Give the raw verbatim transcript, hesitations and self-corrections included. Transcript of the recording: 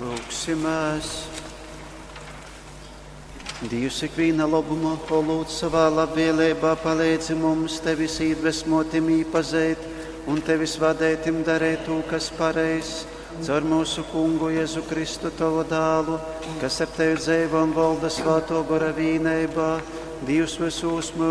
Lūksimies. Dievs ikviena labuma, ko lūdz savā labvēlībā, palīdzi mums tevis iedvesmotim īpazēt un tevis vadētim darēt to, kas pareizs, caur mūsu kungu Jēzu Kristu, tavu dālu, kas ar tevi dzīvo un valda svēto gara vienībā, Dievs visus mūžus.